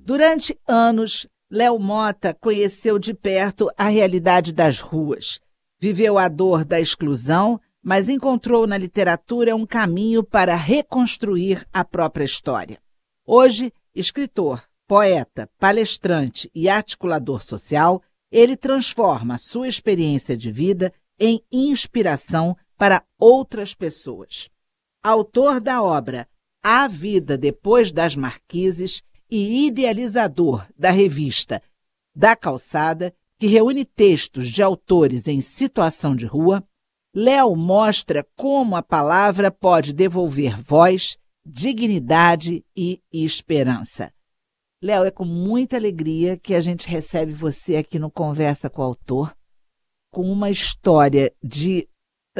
Durante anos, Léo Motta conheceu de perto a realidade das ruas. Viveu a dor da exclusão, mas encontrou na literatura um caminho para reconstruir a própria história. Hoje, escritor, poeta, palestrante e articulador social, ele transforma sua experiência de vida em inspiração para outras pessoas. Autor da obra A Vida Depois das Marquises e idealizador da revista Da Calçada, que reúne textos de autores em situação de rua, Léo mostra como a palavra pode devolver voz, dignidade e esperança. Léo, é com muita alegria que a gente recebe você aqui no Conversa com o Autor, com uma história de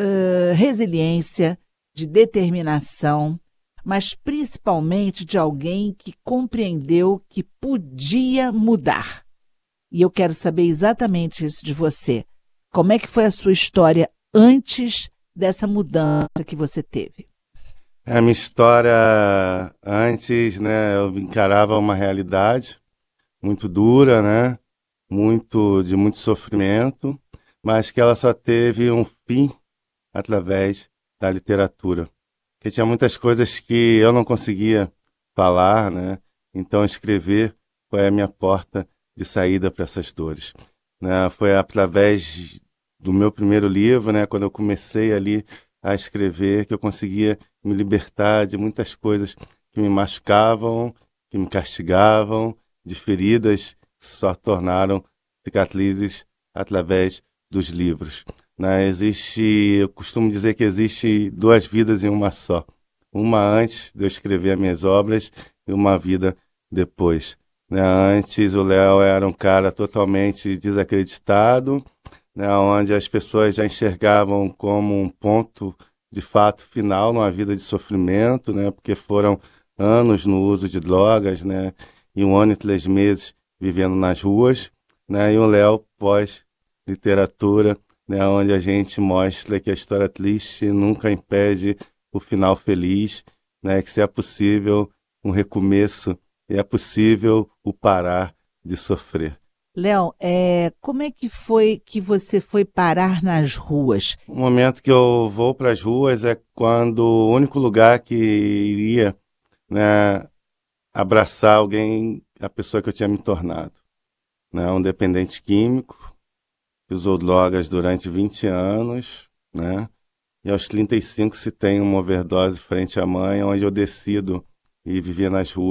resiliência, de determinação, mas principalmente de alguém que compreendeu que podia mudar. E eu quero saber exatamente isso de você. Como é que foi a sua história antes dessa mudança que você teve? A minha história antes, né, eu encarava uma realidade muito dura, né, de muito sofrimento, mas que ela só teve um fim através da literatura. Porque tinha muitas coisas que eu não conseguia falar, né, então escrever foi a minha porta de saída para essas dores, né? Foi através do meu primeiro livro, né, quando eu comecei ali a escrever, que eu conseguia me libertar de muitas coisas que me machucavam, que me castigavam, de feridas que só tornaram cicatrizes através dos livros, né? Eu costumo dizer que existe duas vidas em uma só. Uma antes de eu escrever as minhas obras e uma vida depois, né? Antes o Léo era um cara totalmente desacreditado, né, onde as pessoas já enxergavam como um ponto de fato final numa vida de sofrimento, né, porque foram anos no uso de drogas, né, e 1 ano e 3 meses vivendo nas ruas, né, e o Léo pós-literatura, né, onde a gente mostra que a história triste nunca impede o final feliz, né, que se é possível um recomeço e é possível o parar de sofrer. Léo, como é que foi que você foi parar nas ruas? O momento que eu vou para as ruas é quando o único lugar que iria, né, abraçar alguém, a pessoa que eu tinha me tornado, né, um dependente químico, que usou drogas durante 20 anos, né, e aos 35 se tem uma overdose frente à mãe, onde eu decido ir viver nas ruas.